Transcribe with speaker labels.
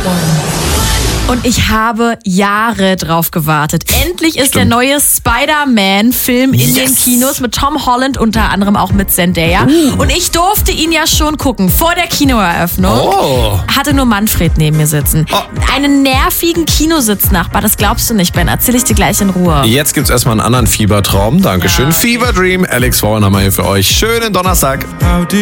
Speaker 1: Und ich habe Jahre drauf gewartet. Endlich ist der neue Spider-Man-Film in den Kinos mit Tom Holland, unter anderem auch mit Zendaya. Und ich durfte ihn ja schon gucken vor der Kinoeröffnung. Hatte nur Manfred neben mir sitzen. Einen nervigen Kinositznachbar, das glaubst du nicht, Ben. Erzähl ich dir gleich in Ruhe.
Speaker 2: Jetzt gibt's erstmal einen anderen Fiebertraum. Dankeschön. Ja, okay. Fever Dream, Alex Warren haben wir hier für euch. Schönen Donnerstag.